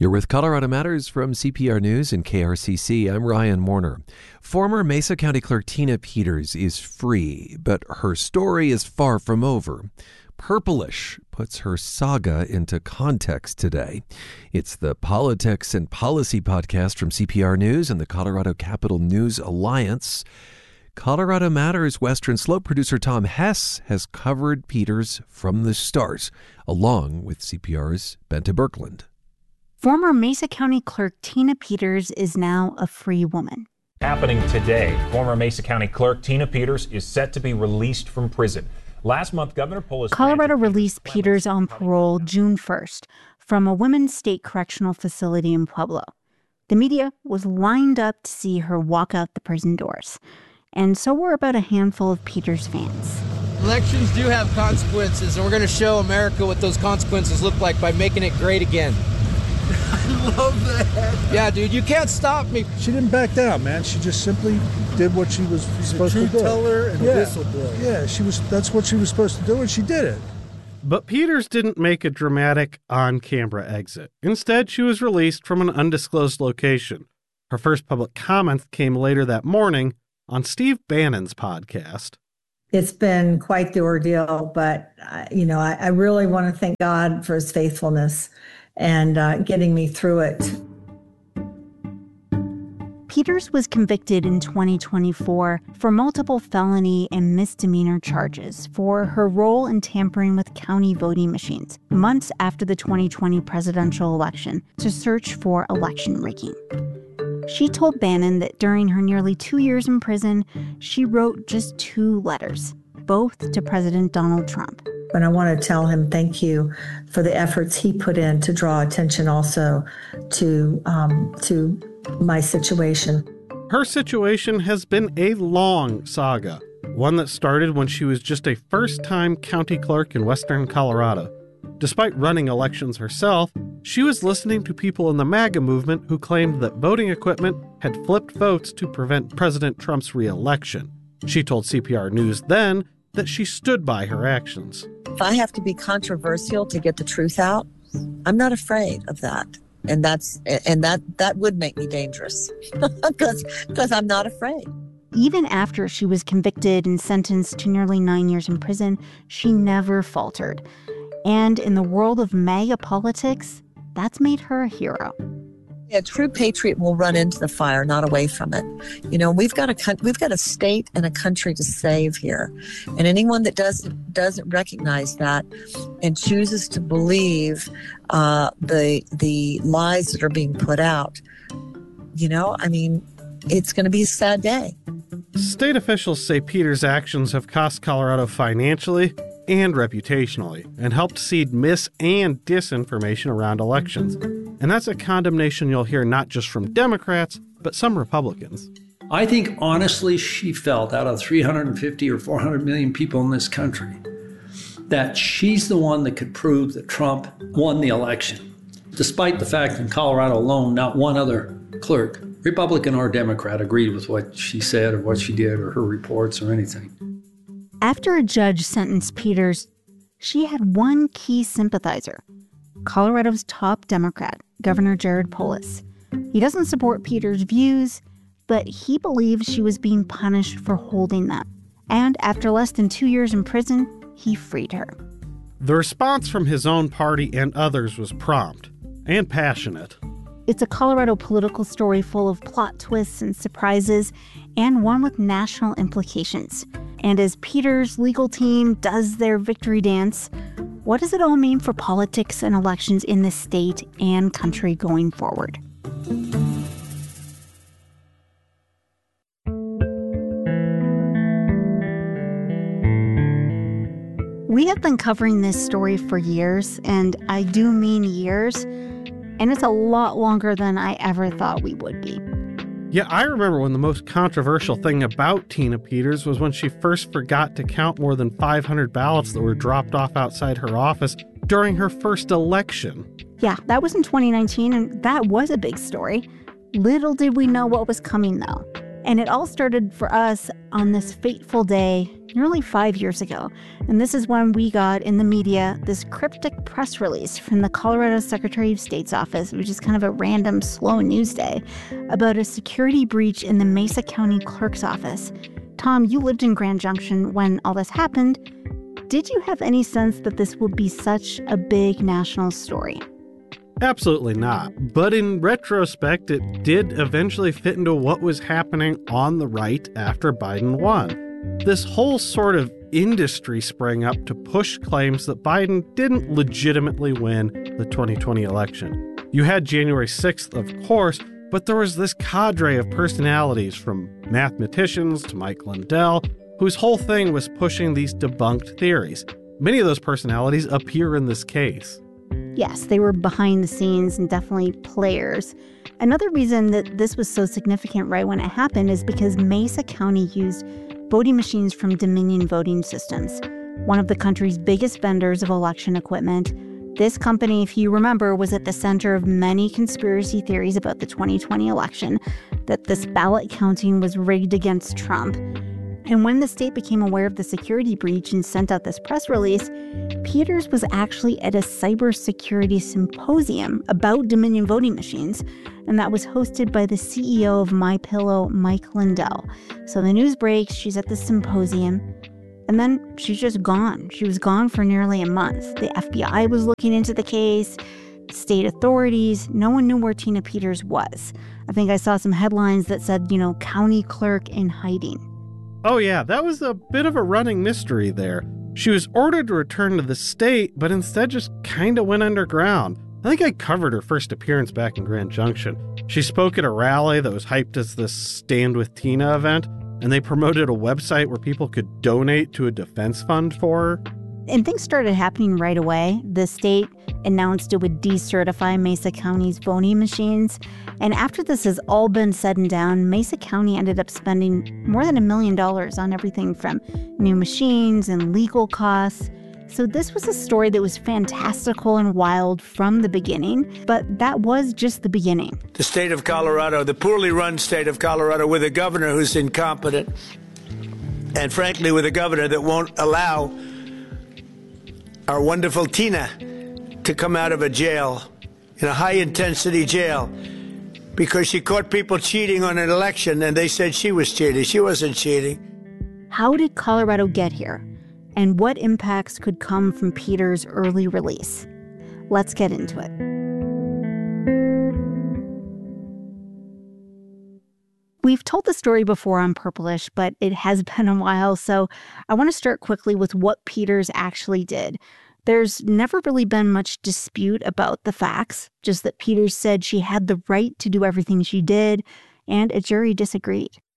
You're with Colorado Matters from CPR News and KRCC. I'm Ryan Warner. Former Mesa County Clerk Tina Peters is free, but her story is far from over. Purplish puts her saga into context today. It's the Politics and Policy podcast from CPR News and the Colorado Capital News Alliance. Colorado Matters Western Slope producer Tom Hess has covered Peters from the start, along with CPR's Bente Birkeland. Former Mesa County Clerk Tina Peters is now a free woman. Happening today, former Mesa County Clerk Tina Peters is set to be released from prison. Last month, Governor Polis... Colorado released Peters on parole June 1st from a women's state correctional facility in Pueblo. The media was lined up to see her walk out the prison doors. And so were about a handful of Peters fans. Elections do have consequences, and we're going to show America what those consequences look like by making it great again. I love that. Yeah, dude, you can't stop me. She didn't back down, man. She just simply did what she was supposed to do. Truth teller and a whistleblower. Yeah, that's what she was supposed to do, and she did it. But Peters didn't make a dramatic on-camera exit. Instead, she was released from an undisclosed location. Her first public comment came later that morning on Steve Bannon's podcast. It's been quite the ordeal, but, I really want to thank God for his faithfulness and getting me through it. Peters was convicted in 2024 for multiple felony and misdemeanor charges for her role in tampering with county voting machines months after the 2020 presidential election to search for election rigging. She told Bannon that during her nearly 2 years in prison, she wrote just 2 letters, both to President Donald Trump. And I want to tell him thank you for the efforts he put in to draw attention also to my situation. Her situation has been a long saga, one that started when she was just a first-time county clerk in western Colorado. Despite running elections herself, she was listening to people in the MAGA movement who claimed that voting equipment had flipped votes to prevent President Trump's re-election. She told CPR News then that she stood by her actions. If I have to be controversial to get the truth out, I'm not afraid of that. And that would make me dangerous because I'm not afraid. Even after she was convicted and sentenced to nearly 9 years in prison, she never faltered. And in the world of MAGA politics, that's made her a hero. A true patriot will run into the fire, not away from it. We've got a state and a country to save here, and anyone that doesn't recognize that and chooses to believe the lies that are being put out, it's going to be a sad day. State officials say Peters' actions have cost Colorado financially and reputationally, and helped seed mis- and disinformation around elections. And that's a condemnation you'll hear not just from Democrats, but some Republicans. I think, honestly, she felt out of 350 or 400 million people in this country that she's the one that could prove that Trump won the election. Despite the fact in Colorado alone, not one other clerk, Republican or Democrat, agreed with what she said or what she did or her reports or anything. After a judge sentenced Peters, she had one key sympathizer, Colorado's top Democrat, Governor Jared Polis. He doesn't support Peters' views, but he believes she was being punished for holding them. And after less than 2 years in prison, he freed her. The response from his own party and others was prompt and passionate. It's a Colorado political story full of plot twists and surprises, and one with national implications. And as Peters' legal team does their victory dance, what does it all mean for politics and elections in the state and country going forward? We have been covering this story for years, and I do mean years, and it's a lot longer than I ever thought we would be. Yeah, I remember when the most controversial thing about Tina Peters was when she first forgot to count more than 500 ballots that were dropped off outside her office during her first election. Yeah, that was in 2019, and that was a big story. Little did we know what was coming, though. And it all started for us on this fateful day nearly 5 years ago. And this is when we got in the media this cryptic press release from the Colorado Secretary of State's office, which is kind of a random slow news day, about a security breach in the Mesa County Clerk's office. Tom, you lived in Grand Junction when all this happened. Did you have any sense that this would be such a big national story? Absolutely not. But in retrospect, it did eventually fit into what was happening on the right after Biden won. This whole sort of industry sprang up to push claims that Biden didn't legitimately win the 2020 election. You had January 6th, of course, but there was this cadre of personalities from mathematicians to Mike Lindell, whose whole thing was pushing these debunked theories. Many of those personalities appear in this case. Yes, they were behind the scenes and definitely players. Another reason that this was so significant right when it happened is because Mesa County used voting machines from Dominion Voting Systems, one of the country's biggest vendors of election equipment. This company, if you remember, was at the center of many conspiracy theories about the 2020 election, that this ballot counting was rigged against Trump. And when the state became aware of the security breach and sent out this press release, Peters was actually at a cybersecurity symposium about Dominion voting machines, and that was hosted by the CEO of MyPillow, Mike Lindell. So the news breaks, she's at the symposium, and then she's just gone. She was gone for nearly a month. The FBI was looking into the case, state authorities, no one knew where Tina Peters was. I think I saw some headlines that said, county clerk in hiding. Oh yeah, that was a bit of a running mystery there. She was ordered to return to the state, but instead just kind of went underground. I think I covered her first appearance back in Grand Junction. She spoke at a rally that was hyped as this Stand With Tina event, and they promoted a website where people could donate to a defense fund for her. And things started happening right away. The state announced it would decertify Mesa County's voting machines. And after this has all been said and done, Mesa County ended up spending more than $1 million on everything from new machines and legal costs. So this was a story that was fantastical and wild from the beginning, but that was just the beginning. The state of Colorado, the poorly run state of Colorado, with a governor who's incompetent, and frankly, with a governor that won't allow our wonderful Tina to come out of a jail, in a high-intensity jail, because she caught people cheating on an election, and they said she was cheating. She wasn't cheating. How did Colorado get here? And what impacts could come from Peters' early release? Let's get into it. We've told the story before on Purplish, but it has been a while, so I want to start quickly with what Peters actually did. There's never really been much dispute about the facts, just that Peters said she had the right to do everything she did, and a jury disagreed.